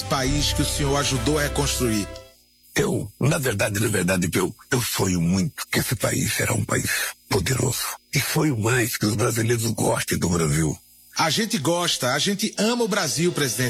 país que o senhor ajudou a reconstruir? Na verdade, eu sonho muito que esse país será um país poderoso. E sonho mais que os brasileiros gostem do Brasil. A gente gosta, a gente ama o Brasil, presidente.